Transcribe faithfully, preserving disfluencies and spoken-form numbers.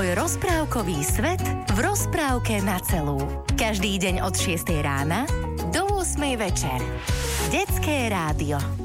Tvoj rozprávkový svet v rozprávke na celú. Každý deň od šiestej rána do ôsmej večer. Detské rádio.